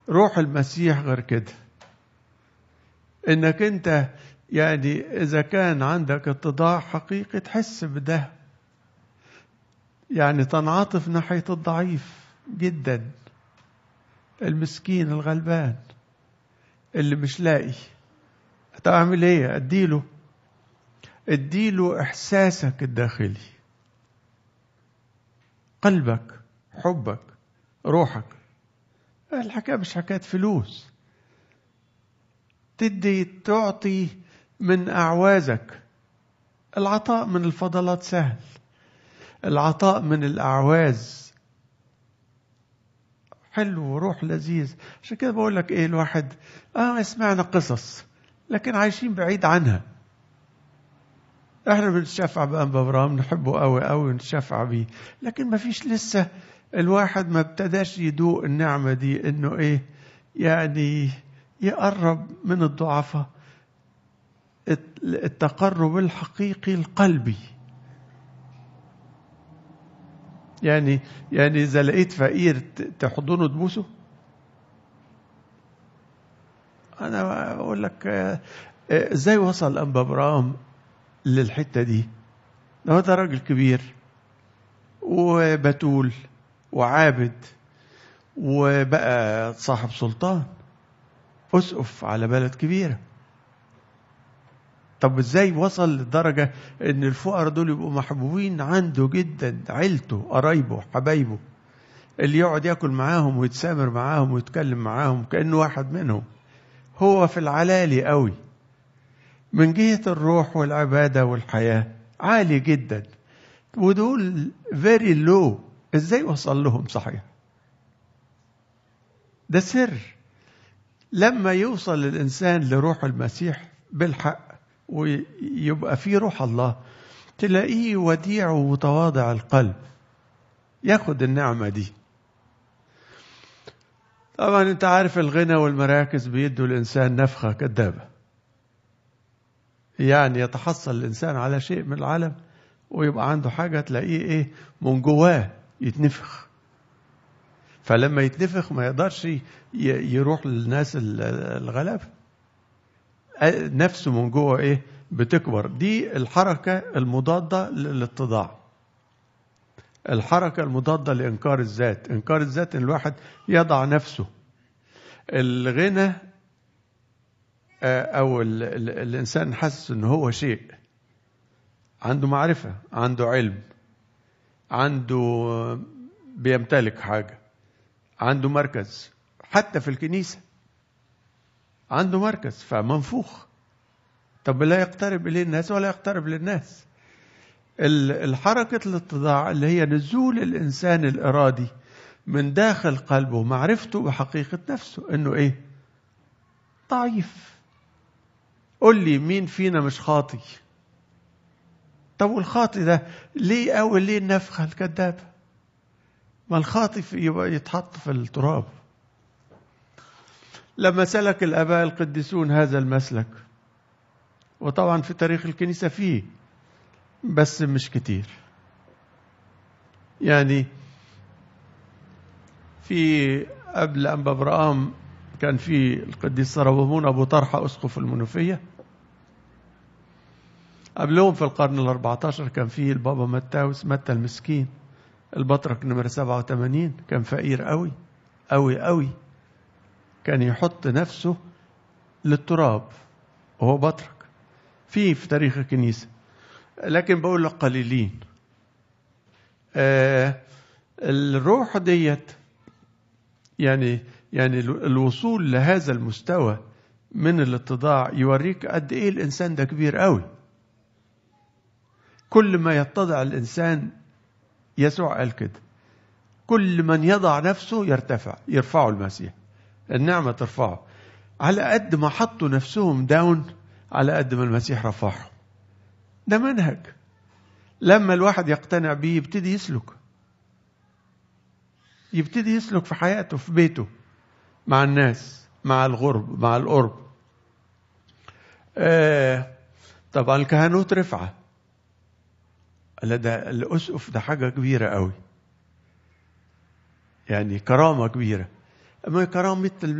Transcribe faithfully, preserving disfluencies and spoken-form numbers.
روح المسيح غير كده، انك انت يعني اذا كان عندك اتضاع حقيقي تحس بده، يعني تنعطف ناحية الضعيف جدا، المسكين الغلبان اللي مش لاقي. هتعمل ايه؟ اديله اديله احساسك الداخلي، قلبك، حبك، روحك. الحكاية مش حكاية فلوس، تدي تعطي من أعوازك. العطاء من الفضلات سهل، العطاء من الأعواز حلو وروح لذيذ. عشان كده بقول لك ايه، الواحد اه سمعنا قصص لكن عايشين بعيد عنها. احنا بنتشفع بأنبا ابراهيم، نحبه قوي قوي ونتشفع بيه، لكن ما فيش لسه الواحد ما ابتداش يدوق النعمة دي، انه ايه يعني يقرب من الضعفاء، التقرب الحقيقي القلبي. يعني يعني إذا لقيت فقير تحضنه تبوسه؟ أنا أقول لك إزاي وصل أنبا إبراهيم للحتة دي؟ ده ده راجل كبير وبتول وعابد، وبقى صاحب سلطان، أسقف على بلد كبيرة. طب إزاي وصل لدرجة إن الفقراء دول يبقوا محبوبين عنده جدا، عيلته، قرايبه، حبايبه، اللي يقعد ياكل معاهم ويتسامر معاهم ويتكلم معاهم كأنه واحد منهم؟ هو في العلالي قوي من جهة الروح والعبادة والحياة، عالي جدا، ودول very low. ازاي وصل لهم؟ صحيح ده سر. لما يوصل الإنسان لروح المسيح بالحق ويبقى فيه روح الله، تلاقيه وديع ومتواضع القلب، ياخد النعمة دي. طبعا انت عارف الغنى والمراكز بيدوا الإنسان نفخة كذابة، يعني يتحصل الإنسان على شيء من العالم ويبقى عنده حاجة تلاقيه إيه من جواه يتنفخ. فلما يتنفخ ما يقدرش يروح للناس الغلابة، نفسه من جوه إيه بتكبر. دي الحركة المضادة للاتضاع، الحركة المضادة لإنكار الذات. إنكار الذات إن الواحد يضع نفسه. الغنى أو ال ال الإنسان حاسس إنه هو شيء، عنده معرفة، عنده علم، عنده بيمتلك حاجة، عنده مركز، حتى في الكنيسة عنده مركز فمنفوخ. طب لا يقترب إليه الناس ولا يقترب للناس. الحركة الاتضاع اللي هي نزول الإنسان الإرادي من داخل قلبه، معرفته بحقيقة نفسه إنه إيه ضعيف. قل لي مين فينا مش خاطي؟ طب والخاطي ده ليه أول ليه النفخة الكذابة؟ ما الخاطي يبقى يتحط في التراب. لما سلك الآباء القديسون هذا المسلك، وطبعا في تاريخ الكنيسة فيه بس مش كتير، يعني في قبل أنبا إبراهيم كان في القديس سربمون أبو طرحة أسقف المنوفية. قبلهم في القرن الأربعتاشر كان في البابا متاوس متى المسكين، البطرك نمرة سبعة وثمانين، كان فقير قوي قوي قوي، كان يحط نفسه للتراب وهو بطرك في في تاريخ الكنيسة. لكن بقول لك قليلين. آه الروح ديت يعني يعني الوصول لهذا المستوى من الاتضاع يوريك قد ايه الانسان ده كبير قوي. كل ما يتضع الانسان، يسوع قال كده، كل من يضع نفسه يرتفع، يرفعه المسيح، النعمة ترفعه. على قد ما حطوا نفسهم داون على قد ما المسيح رفعهم. ده منهج لما الواحد يقتنع بيه يبتدي يسلك، يبتدي يسلك في حياته، في بيته، مع الناس، مع الغرب، مع القرب. آه طبعا الكهنوت رفعة، لا ده الأسقف ده حاجة كبيرة قوي، يعني كرامة كبيرة. ما كرامة